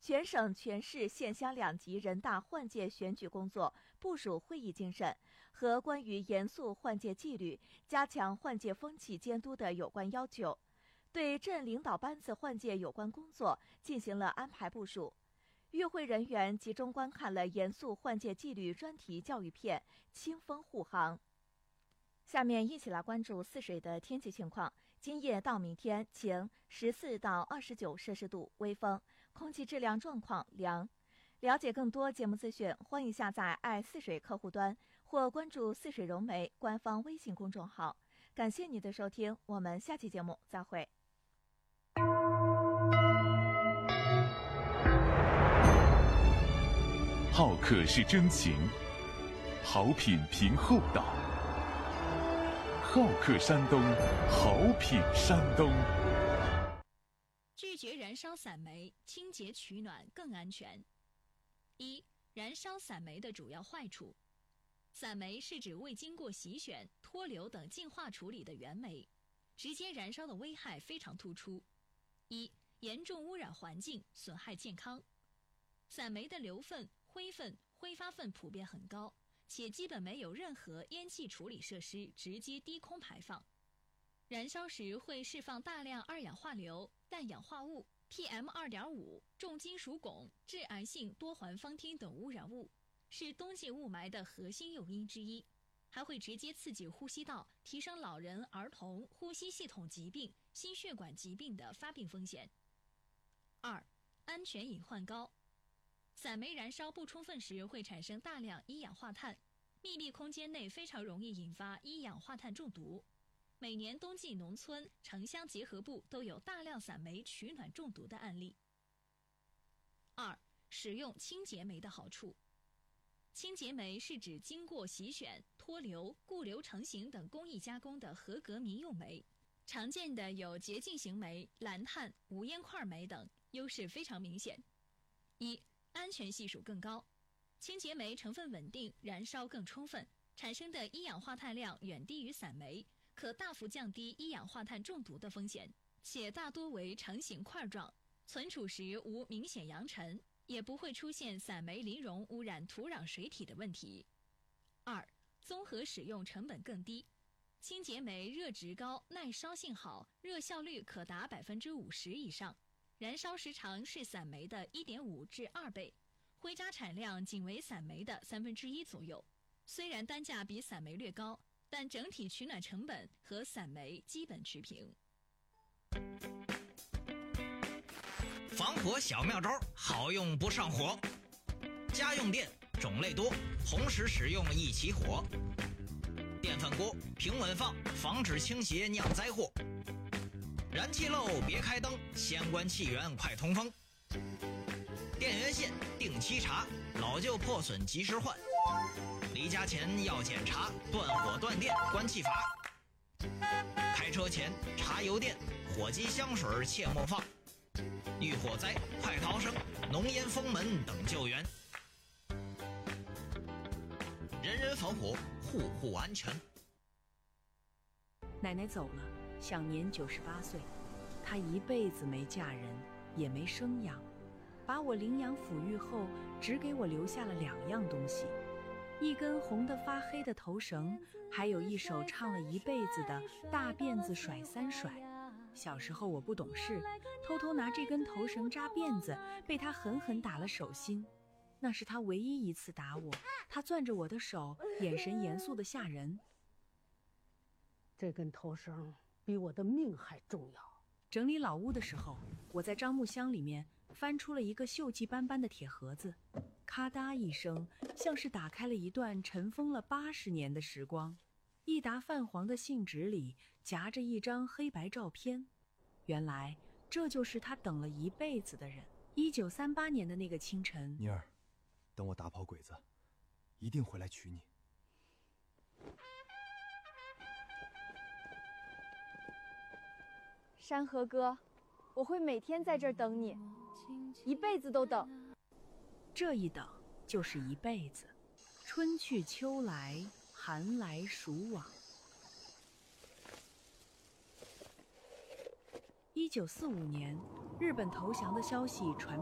全省全市县乡两级人大换届选举工作部署会议精神和关于严肃换届纪律、加强换届风气监督的有关要求，对镇领导班子换届有关工作进行了安排部署。与会人员集中观看了严肃换届纪律专题教育片《清风护航》。下面一起来关注泗水的天气情况。今夜到明天晴，14到29摄氏度，微风，空气质量状况良。了解更多节目资讯，欢迎下载爱泗水客户端或关注泗水融媒官方微信公众号。感谢你的收听，我们下期节目再会。 好客是真情，好品凭厚道。好客山东，好品山东。 拒绝燃烧散煤，清洁取暖更安全。一、燃烧散煤的主要坏处。散煤是指未经过洗选、脱硫等净化处理的原煤，直接燃烧的危害非常突出。一、严重污染环境，损害健康。散煤的硫分、灰分、挥发分普遍很高，且基本没有任何烟气处理设施直接低空排放。燃烧时会释放大量二氧化硫、氮氧化物、PM2.5、重金属汞、致癌性多环芳烃等污染物，是冬季雾霾的核心诱因之一，还会直接刺激呼吸道，提升老人、儿童呼吸系统疾病、心血管疾病的发病风险。二、安全隐患高。散煤燃烧不充分时会产生大量一氧化碳，密闭空间内非常容易引发一氧化碳中毒。每年冬季农村、城乡结合部都有大量散煤取暖中毒的案例。二、使用清洁煤的好处。清洁煤是指经过洗选、脱硫、固硫成型等工艺加工的合格民用煤，常见的有洁净型煤、蓝碳、无烟块煤等，优势非常明显。一、安全系数更高。清洁煤成分稳定，燃烧更充分，产生的一氧化碳量远低于散煤，可大幅降低一氧化碳中毒的风险，且大多为成型块状，存储时无明显扬尘，也不会出现散煤磷溶污染土壤水体的问题。二、综合使用成本更低。清洁煤热值高，耐烧性好，热效率可达50%以上，燃烧时长是散煤的1.5至2倍，灰渣产量仅为散煤的1/3左右。虽然单价比散煤略高，但整体取暖成本和散煤基本持平。 防火小妙招，好用不上火。家用电种类多，同时使用易起火。电饭锅平稳放，防止倾斜酿灾祸。燃气漏别开灯，先关气源快通风。电源线定期查，老旧破损及时换。离家前要检查，断火断电关气阀。开车前查油电，火机香水切莫放。遇火灾快逃生，浓烟封门等救援。人人防火，户户安全。 奶奶走了，享年98岁。她一辈子没嫁人，也没生养，把我领养抚育后，只给我留下了2样东西：一根红得发黑的头绳，还有一首唱了一辈子的大辫子甩3甩。小时候我不懂事，偷偷拿这根头绳扎辫子，被他狠狠打了手心。那是他唯一一次打我，他攥着我的手，眼神严肃得吓人。 这根头绳比我的命还重要。 整理老屋的时候，我在樟木箱里面翻出了一个锈迹斑斑的铁盒子，咔嗒一声，像是打开了一段尘封了80年的时光。一沓泛黄的信纸里夹着一张黑白照片，原来这就是他等了一辈子的人。1938年的那个清晨， 妮儿，等我打跑鬼子，一定回来娶你。 山河哥，我会每天在这儿等你，一辈子都等。 这一等就是一辈子，春去秋来，寒来暑往。1945年，日本投降的消息传